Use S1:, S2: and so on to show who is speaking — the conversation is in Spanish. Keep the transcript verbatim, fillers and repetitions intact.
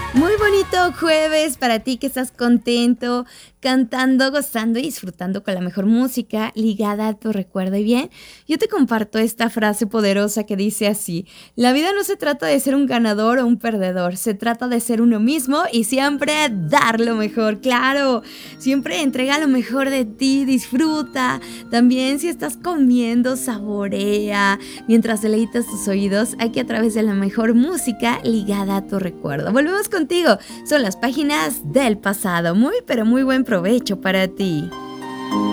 S1: Muy bonito jueves para ti que estás contento, cantando, gozando y disfrutando con la mejor música ligada a tu recuerdo. Y bien, yo te comparto esta frase poderosa que dice así: la vida no se trata de ser un ganador o un perdedor, se trata de ser uno mismo y siempre dar lo mejor. Claro, siempre entrega lo mejor de ti, disfruta. También si estás comiendo, saborea mientras deleitas tus oídos aquí a través de la mejor música ligada a tu recuerdo. Volvemos contigo, son las páginas del pasado. Muy pero muy buen provecho para ti.